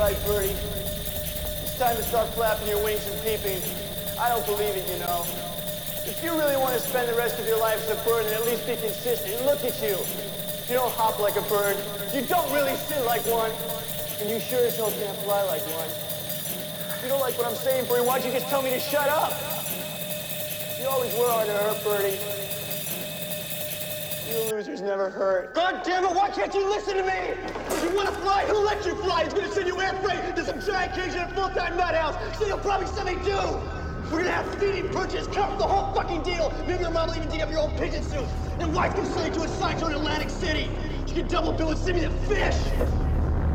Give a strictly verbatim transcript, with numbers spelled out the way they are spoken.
right, Birdie. It's time to start flapping your wings and peeping. I don't believe it, you know. If you really want to spend the rest of your life as a bird and at least be consistent, look at you. You don't hop like a bird. You don't really sit like one. And you sure as hell can't fly like one. If you don't like what I'm saying, Birdie, why don't you just tell me to shut up? You always were hard to hurt, Birdie. You losers never hurt. God damn it, why can't you listen to me? If you want to fly, who lets you fly? He's gonna send you air freight to some giant cage in a full-time nut house. So he'll probably send me too. We're gonna have feeding, purchase, cover the whole fucking deal. Maybe your mom will even dig up your old pigeon suit. And wife can send you to a sideshow in Atlantic City. She can double bill and send me the fish.